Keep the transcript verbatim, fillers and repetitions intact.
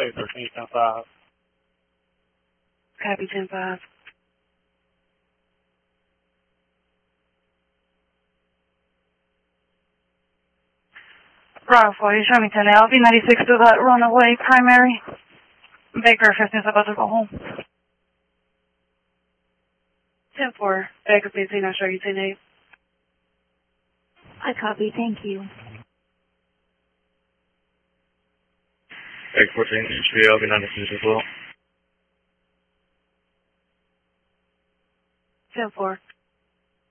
say thirteen ten five. Copy ten five. Bravo for you, show me ten L V ninety-six to that runaway primary. Baker fifteen is about to go home. ten four, Baker fifteen, I'll show you ten eight. I copy, thank you. Baker fourteen, three L V ninety-six as well. ten four.